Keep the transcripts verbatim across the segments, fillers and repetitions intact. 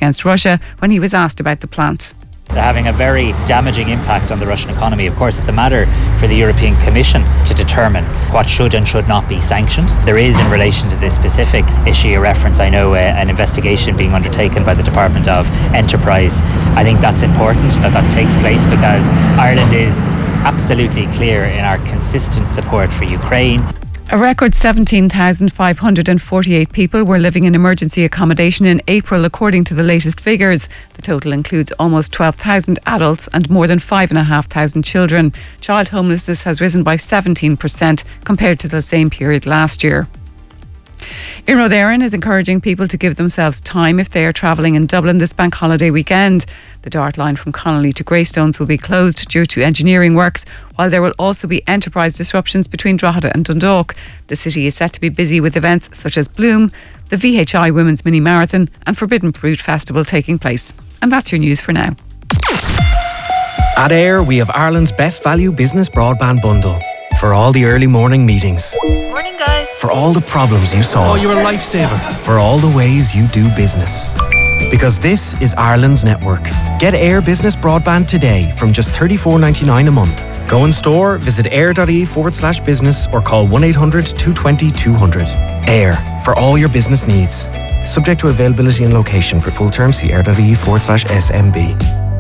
against Russia when he was asked about the plant. They're having a very damaging impact on the Russian economy. Of course, it's a matter for the European Commission to determine what should and should not be sanctioned. There is, in relation to this specific issue, a reference, I know, uh, an investigation being undertaken by the Department of Enterprise. I think that's important that that takes place, because Ireland is absolutely clear in our consistent support for Ukraine. A record seventeen thousand five hundred forty-eight people were living in emergency accommodation in April, according to the latest figures. The total includes almost twelve thousand adults and more than five thousand five hundred children. Child homelessness has risen by seventeen percent compared to the same period last year. Iarnród Éireann is encouraging people to give themselves time if they are travelling in Dublin this bank holiday weekend. The Dart line from Connolly to Greystones will be closed due to engineering works, while there will also be enterprise disruptions between Drogheda and Dundalk. The city is set to be busy with events such as Bloom, the V H I Women's Mini Marathon and Forbidden Fruit Festival taking place. And that's your news for now. At Air, we have Ireland's best value business broadband bundle. For all the early morning meetings. Morning, guys. For all the problems you solve. Oh, you're a lifesaver. For all the ways you do business. Because this is Ireland's network. Get Air Business Broadband today from just thirty-four ninety-nine a month. Go in store, visit air.ie forward slash business or call one eight hundred two twenty two hundred. Air, for all your business needs. Subject to availability and location. For full terms, see air.ie forward slash SMB.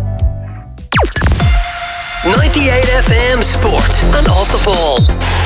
ninety-eight F M Sport and Off the Ball.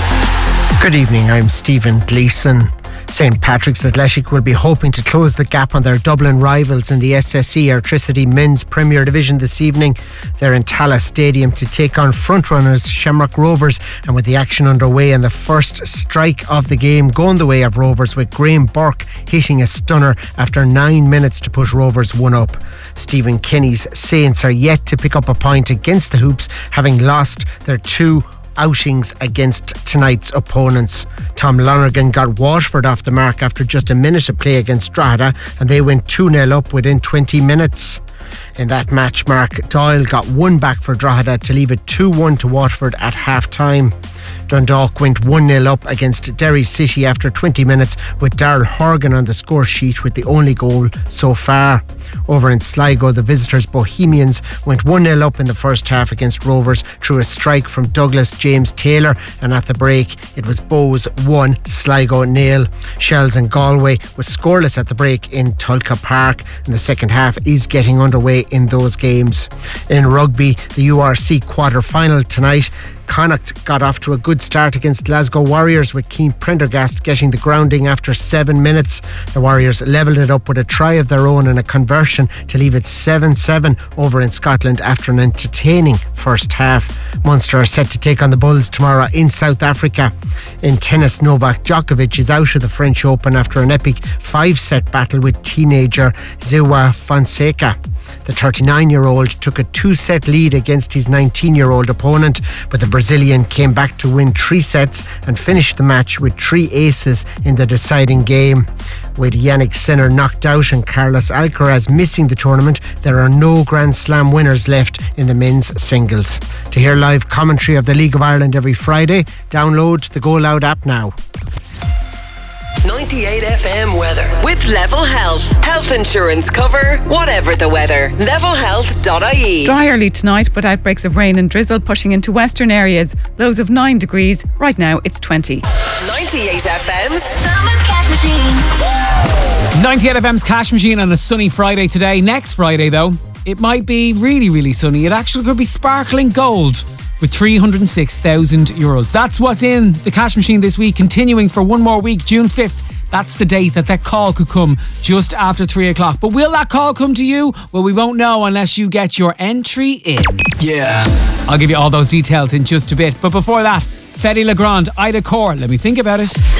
Good evening, I'm Stephen Gleeson. Saint Patrick's Athletic will be hoping to close the gap on their Dublin rivals in the S S E Airtricity Men's Premier Division this evening. They're in Tallaght Stadium to take on frontrunners Shamrock Rovers, and with the action underway and the first strike of the game going the way of Rovers, with Graham Burke hitting a stunner after nine minutes to put Rovers one up. Stephen Kenny's Saints are yet to pick up a point against the Hoops, having lost their two outings against tonight's opponents. Tom Lonergan got Waterford off the mark after just a minute of play against Drogheda, and they went two nil up within twenty minutes. In that match, Mark Doyle got one back for Drogheda to leave it two one to Waterford at half time. Dundalk went one nil up against Derry City after twenty minutes, with Darrell Horgan on the score sheet with the only goal so far. Over in Sligo, the visitors Bohemians went one nil up in the first half against Rovers through a strike from Douglas James Taylor, and at the break it was Bows one, Sligo nil. Shells and Galway was scoreless at the break in Tulka Park, and the second half is getting underway in those games. In rugby, the U R C quarter-final tonight, Connacht got off to a good start against Glasgow Warriors, with Keane Prendergast getting the grounding after seven minutes. The Warriors levelled it up with a try of their own and a conversion to leave it seven seven over in Scotland after an entertaining first half. Munster are set to take on the Bulls tomorrow in South Africa. In tennis, Novak Djokovic is out of the French Open after an epic five-set battle with teenager João Fonseca. The thirty-nine-year-old took a two-set lead against his nineteen-year-old opponent, but the Brazilian came back to win three sets and finished the match with three aces in the deciding game. With Yannick Sinner knocked out and Carlos Alcaraz missing the tournament, there are no Grand Slam winners left in the men's singles. To hear live commentary of the League of Ireland every Friday, download the Go Loud app now. ninety-eight F M weather with Level Health. Health insurance cover, whatever the weather. level health dot I E. Dry early tonight, but outbreaks of rain and drizzle pushing into western areas. Lows of nine degrees. Right now it's twenty. ninety-eight F M's Summer Cash Machine. ninety-eight F M's Cash Machine on a sunny Friday today. Next Friday, though, it might be really, really sunny. It actually could be sparkling gold with three hundred six thousand euros. That's what's in the Cash Machine this week, continuing for one more week, June fifth. That's the date that that call could come, just after three o'clock. But will that call come to you? Well, we won't know unless you get your entry in. Yeah. I'll give you all those details in just a bit. But before that, Fedde Le Grand, Ida Core. Let me think about it.